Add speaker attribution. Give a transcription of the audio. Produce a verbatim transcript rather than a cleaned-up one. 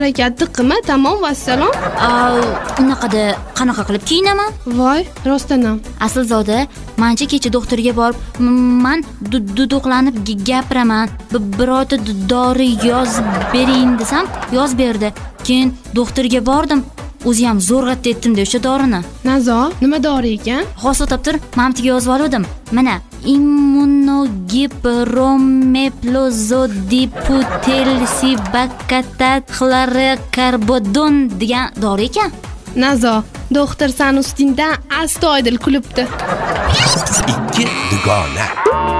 Speaker 1: Harakatni qilma, tamom, vassalom.
Speaker 2: Unaqada qanaqa qilib kiyinaman?
Speaker 1: Voy, rostdan ham.
Speaker 2: Aslzoda, mancha kecha doktorga borib, men duduqlanib gapiraman. Birorta dori yozib bering desam, yoz berdi. Keyin doktorga bordim. O'zi ham zo'rg'a tetdim-da o'sha dorini.
Speaker 1: Nazo, nima dori ekan?
Speaker 2: Hozir o'tabdir, mamtiga yozib oldim. Mana immunogiperomeplozodiputelsibakatat-xlorokarbodon degan dori ekan.
Speaker 1: Nazo, doktor san ustingdan astoydil kulibdi.
Speaker 3: ikki dugona.